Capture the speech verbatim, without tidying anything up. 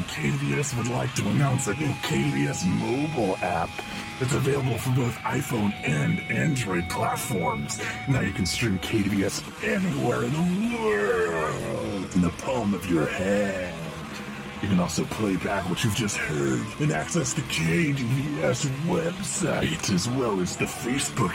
K D V S would like to announce a new K D V S mobile app that's available for both iPhone and Android platforms. Now you can stream K D V S anywhere in the world in the palm of your hand. You can also play back what you've just heard and access the K D V S website as well as the Facebook